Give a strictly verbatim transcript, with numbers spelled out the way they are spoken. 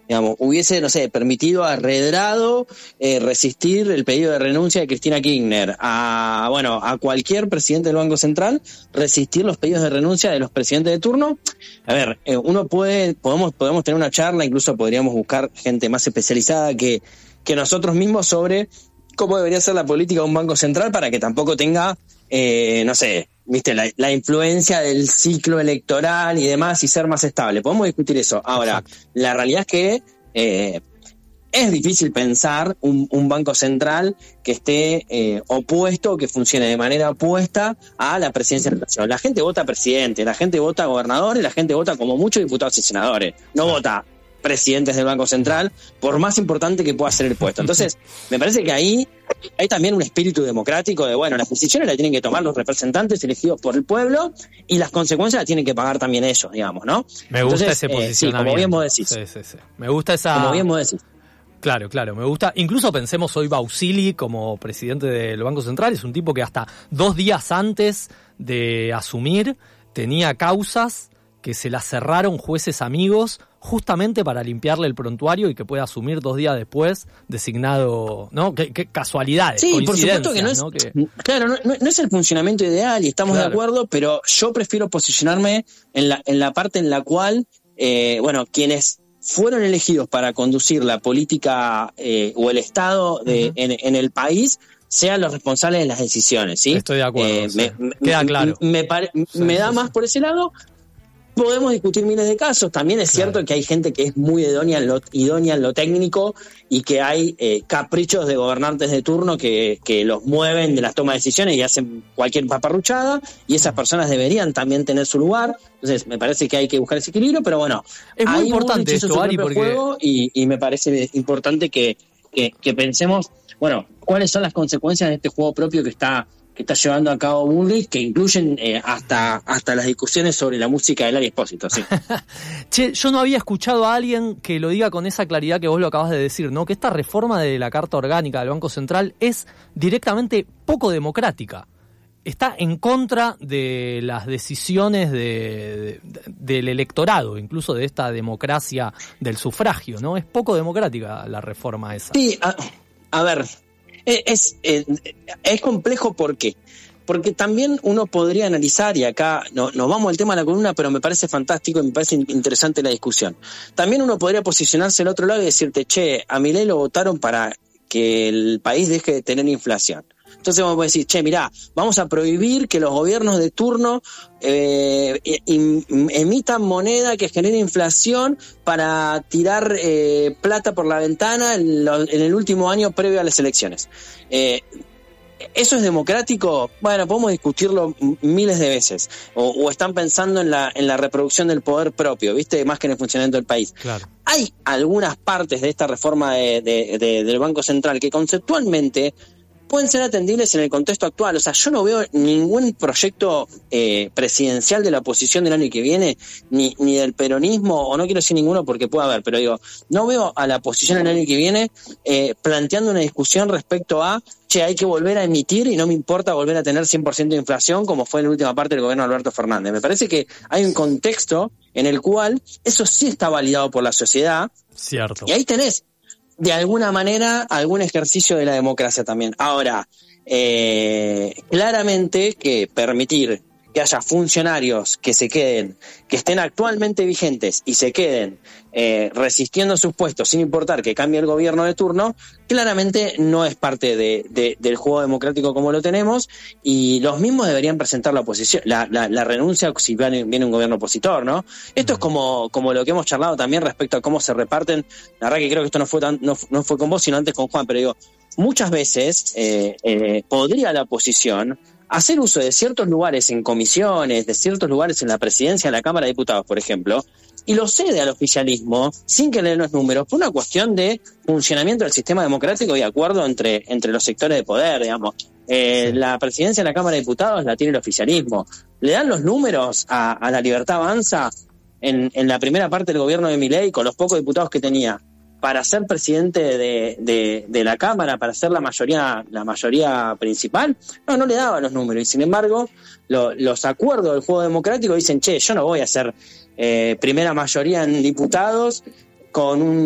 digamos, hubiese, no sé, permitido a Redrado eh, resistir el pedido de renuncia de Cristina Kirchner, a, bueno, a cualquier presidente del Banco Central resistir los pedidos de renuncia de los presidentes de turno. A ver, eh, uno puede, podemos, podemos tener una charla, incluso podríamos buscar gente más especializada que, que nosotros mismos sobre cómo debería ser la política de un Banco Central para que tampoco tenga, eh, no sé, viste, la, la influencia del ciclo electoral y demás y ser más estable. Podemos discutir eso. Ahora, exacto, la realidad es que eh, es difícil pensar un, un Banco Central que esté eh, opuesto, que funcione de manera opuesta a la presidencia de la nación. La gente vota presidente, la gente vota gobernadores, la gente vota como muchos diputados y senadores. No claro. vota presidentes del Banco Central, por más importante que pueda ser el puesto. Entonces, me parece que ahí hay también un espíritu democrático de, bueno, las decisiones las tienen que tomar los representantes elegidos por el pueblo y las consecuencias las tienen que pagar también ellos, digamos, ¿no? Me gusta Entonces, ese posicionamiento. Eh, sí, como bien vos decís. Sí, sí, sí. Me gusta esa... Como bien vos decís. Claro, claro, me gusta. Incluso pensemos hoy Bausili como presidente del Banco Central, es un tipo que hasta dos días antes de asumir tenía causas que se las cerraron jueces amigos justamente para limpiarle el prontuario y que pueda asumir dos días después designado, ¿no? Qué, qué casualidades, sí, por supuesto que no es, ¿no? Que... claro, no, no es el funcionamiento ideal y estamos claro. de acuerdo, pero yo prefiero posicionarme en la, en la parte en la cual, eh, bueno, quienes fueron elegidos para conducir la política eh, o el Estado de, uh-huh. en, en el país sean los responsables de las decisiones, ¿sí? Estoy de acuerdo. Eh, sí. me, Queda claro. Me, me, pare, sí, me da sí, más sí. por ese lado. Podemos discutir miles de casos. También es claro. cierto que hay gente que es muy idónea en lo, idónea en lo técnico y que hay eh, caprichos de gobernantes de turno que, que los mueven de las tomas de decisiones y hacen cualquier paparruchada, y esas personas deberían también tener su lugar. Entonces me parece que hay que buscar ese equilibrio, pero bueno, es muy importante esto, Ari, porque... juego y, y me parece importante que, que, que pensemos, bueno, cuáles son las consecuencias de este juego propio que está que está llevando a cabo Bullrich, que incluyen eh, hasta hasta las discusiones sobre la música de Lali Espósito, sí. Che, yo no había escuchado a alguien que lo diga con esa claridad que vos lo acabas de decir, ¿no? Que esta reforma de la Carta Orgánica del Banco Central es directamente poco democrática. Está en contra de las decisiones de, de, del electorado, incluso de esta democracia del sufragio, ¿no? Es poco democrática la reforma esa. Sí, a, a ver... Es, es, es complejo, ¿por qué? Porque también uno podría analizar, y acá no, nos vamos al tema de la columna, pero me parece fantástico y me parece interesante la discusión. También uno podría posicionarse al otro lado y decirte, che, a Milei lo votaron para que el país deje de tener inflación. Entonces vamos a decir, che, mirá, vamos a prohibir que los gobiernos de turno eh, emitan moneda que genere inflación para tirar eh, plata por la ventana en, lo, en el último año previo a las elecciones. Eh, ¿Eso es democrático? Bueno, podemos discutirlo miles de veces. O, o están pensando en la, en la reproducción del poder propio, ¿viste? Más que en el funcionamiento del país. Claro. Hay algunas partes de esta reforma de, de, de, del Banco Central que conceptualmente pueden ser atendibles en el contexto actual. O sea, yo no veo ningún proyecto eh, presidencial de la oposición del año que viene, ni, ni del peronismo, o no quiero decir ninguno porque puede haber, pero digo, no veo a la oposición el año que viene eh, planteando una discusión respecto a, che, hay que volver a emitir y no me importa volver a tener cien por ciento de inflación como fue en la última parte del gobierno de Alberto Fernández. Me parece que hay un contexto en el cual eso sí está validado por la sociedad. Cierto. Y ahí tenés de alguna manera algún ejercicio de la democracia también. Ahora, eh, claramente que permitir que haya funcionarios que se queden, que estén actualmente vigentes y se queden eh, resistiendo sus puestos sin importar que cambie el gobierno de turno, claramente no es parte de, de, del juego democrático como lo tenemos, y los mismos deberían presentar la oposición, la, la, la renuncia si viene, viene un gobierno opositor, ¿no? Esto es como, como lo que hemos charlado también respecto a cómo se reparten. La verdad que creo que esto no fue tan, no, no fue con vos, sino antes con Juan, pero digo, muchas veces eh, eh, podría la oposición hacer uso de ciertos lugares en comisiones, de ciertos lugares en la presidencia de la Cámara de Diputados, por ejemplo, y lo cede al oficialismo sin que le den los números, por una cuestión de funcionamiento del sistema democrático y acuerdo entre, entre los sectores de poder, digamos. Eh, sí. La presidencia de la Cámara de Diputados la tiene el oficialismo. Le dan los números a, a la Libertad Avanza en, en la primera parte del gobierno de Milei, con los pocos diputados que tenía, para ser presidente de, de, de la Cámara, para ser la mayoría la mayoría principal. No, no le daban los números. Y sin embargo, lo, los acuerdos del juego democrático dicen, che, yo no voy a ser eh, primera mayoría en diputados con un